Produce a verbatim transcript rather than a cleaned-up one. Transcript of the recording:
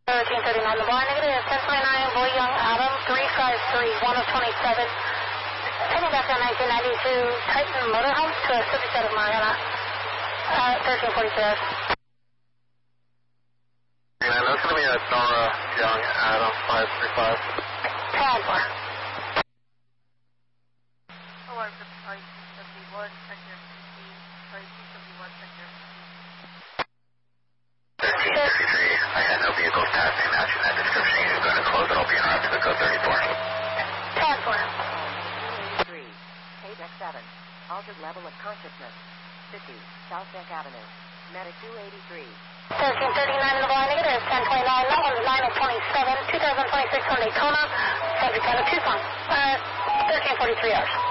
thirteen thirty-nine, the bar negative, ten twenty-nine, Boy Young, Adam, three five three, one oh twenty-seven. Taking back down nineteen ninety-two, Titan Motorhome to a fifty-seven Mariana, uh, thirteen forty-two hours. And that's going to be a Nora Young, Adam, five three five. ten four. Alarm seventy-one, sector fifteen, sorry, two seventy-one, sector thirteen thirty-three, I had no vehicles passing, matching that description. You're going to close it, open your route to the code thirty-four. ten four. three, eight X seven, altered level of consciousness, fifty, South Bank Avenue, Meta two eighty-three. thirteen thirty-nine in the bar negative, ten twenty-nine, that one's nine oh twenty-seven, two thousand twenty-six on Daytona, subject out of Tucson, uh, thirteen forty-three hours.